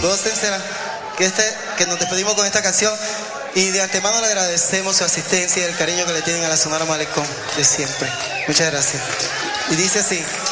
Gócensela, que nos despedimos con esta canción. Y de antemano le agradecemos su asistencia y el cariño que le tienen a la Sonora Malecón de siempre. Muchas gracias. Y dice así.